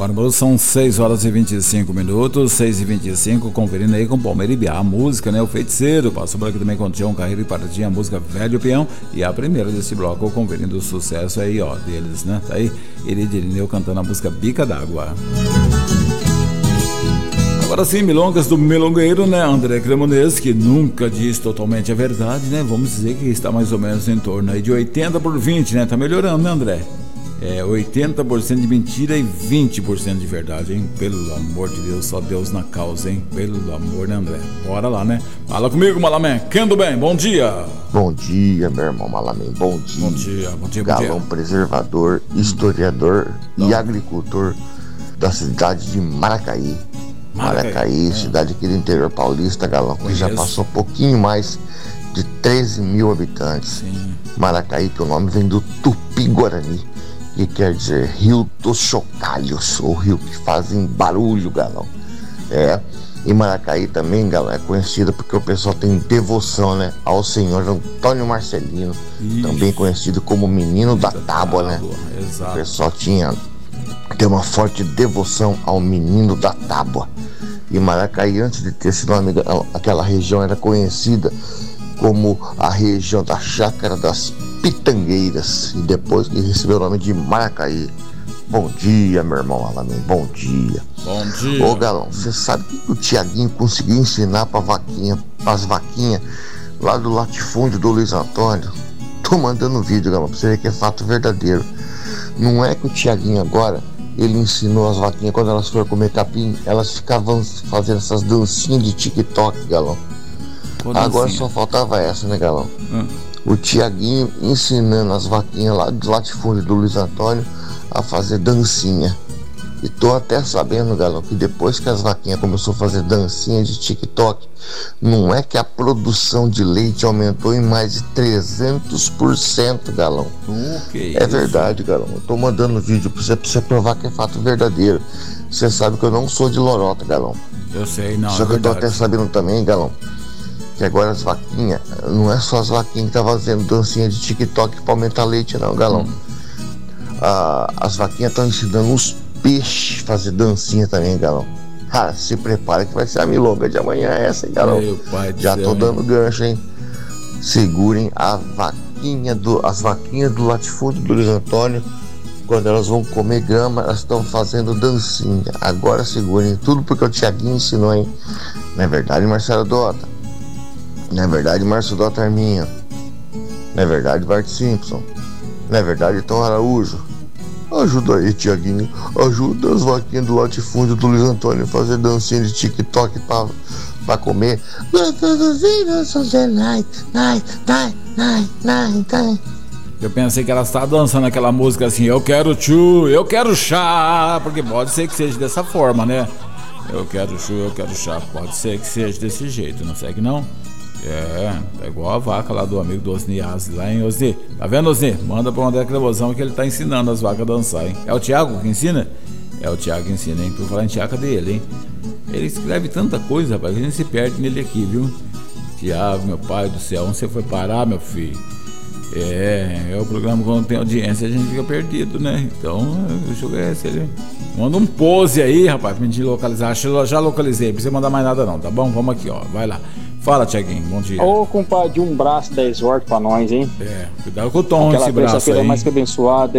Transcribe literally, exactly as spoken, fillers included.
Agora são seis horas e vinte e cinco minutos, seis e vinte e cinco, conferindo aí com Palmeira e Biá, a música, né? O Feiticeiro. Passou por aqui também com o Tião Carreiro e Paradinha, a música Velho Peão. E a primeira desse bloco, conferindo o sucesso aí, ó, deles, né? Tá aí, Iride Irineu cantando a música Bica d'Água. Agora sim, milongas do milongueiro, né? André Cremonese, que nunca diz totalmente a verdade, né? Vamos dizer que está mais ou menos em torno aí de oitenta por vinte, né? Tá melhorando, né, André? É oitenta por cento de mentira e vinte por cento de verdade, hein? Pelo amor de Deus, só Deus na causa, hein? Pelo amor, né, André? Bora lá, né? Fala comigo, Malamé. Kendo bem, bom dia. Bom dia, meu irmão Malamé. Bom dia. Bom dia, bom dia, bom Galão dia. preservador, historiador Não. e agricultor da cidade de Maracaí. Maracaí, Maracaí, é. cidade aqui do interior paulista, Galão, que já Conheço. passou um pouquinho mais de treze mil habitantes. Sim. Maracaí, que o nome vem do Tupi-Guarani, que quer dizer rio dos chocalhos, ou rio que fazem barulho, Galão. É, e Maracaí também, Galão, é conhecida porque o pessoal tem devoção, né, ao senhor Antônio Marcelino, Ixi. também conhecido como Menino da Tábua, né? O Exato. pessoal tinha tem uma forte devoção ao Menino da Tábua. E Maracaí, antes de ter esse nome, aquela região era conhecida como a região da Chácara das Pitangueiras, e depois que recebeu o nome de Maracaí. Bom dia, meu irmão Alamém, bom dia. Bom dia. Ô Galão, você sabe que o Tiaguinho conseguiu ensinar pra vaquinha, pras vaquinhas lá do latifúndio do Luiz Antônio? Tô mandando vídeo, Galão, pra você ver que é fato verdadeiro. Não é que o Tiaguinho agora, ele ensinou as vaquinhas, quando elas foram comer capim, elas ficavam fazendo essas dancinhas de TikTok, Galão. Qual Agora dancinha? só faltava essa, né, Galão? Hum. O Tiaguinho ensinando as vaquinhas lá do latifúndio do Luiz Antônio a fazer dancinha. E tô até sabendo, Galão, que depois que as vaquinhas começou a fazer dancinha de TikTok, não é que a produção de leite aumentou em mais de trezentos por cento, Galão. O que É isso? verdade, Galão. Eu tô mandando vídeo pra você, pra você provar que é fato verdadeiro. Você sabe que eu não sou de lorota, Galão. Eu sei, não, Só é que eu tô verdade. até sabendo também, Galão, que agora as vaquinhas, não é só as vaquinhas que tá fazendo dancinha de TikTok pra aumentar leite, não, Galão. Hum. Ah, as vaquinhas estão ensinando os peixes a fazer dancinha também, Galão. Ah, se prepara que vai ser a milonga de amanhã essa, hein, Galão. Meu pai do Já céu, tô hein? dando gancho, hein. Segurem a vaquinha do, as vaquinhas do latifúndio do Luiz Antônio. Quando elas vão comer grama, elas estão fazendo dancinha. Agora segurem tudo porque o Tiaguinho ensinou, hein. Não é verdade, Marcelo Dota? Não é verdade, Márcio Dota Arminha? Não é verdade, Bart Simpson? Não é verdade, Tom Araújo? Ajuda aí, Tiaguinho. Ajuda as vaquinhas do latifúndio do Luiz Antônio a fazer dancinha de TikTok pra, pra comer. Eu pensei que ela estava dançando aquela música assim, eu quero chu, eu quero chá, porque pode ser que seja dessa forma, né? Eu quero chu, eu quero chá, pode ser que seja desse jeito, não sei que não? É, é igual a vaca lá do amigo do Osni Aze, lá em Osni. Tá vendo, Osni? Manda pra André Crevosão que ele tá ensinando as vacas a dançar, hein? É o Thiago que ensina? É o Thiago que ensina, hein? Por falar em Thiago, cadê ele, hein? Ele escreve tanta coisa, rapaz, que a gente se perde nele aqui, viu? Thiago, meu pai do céu, onde você foi parar, meu filho? É, é o programa quando tem audiência a gente fica perdido, né? Então, deixa eu ver se ele... Manda um pose aí, rapaz, pra gente localizar. Acho que eu já localizei, não precisa mandar mais nada não, tá bom? Vamos aqui, ó, vai lá. Fala, Thiaguinho, bom dia. Ô, compadre, um braço, dez horas pra nós, hein? É, cuidado com o tom Aquela esse braço terça-feira aí. mais que abençoada.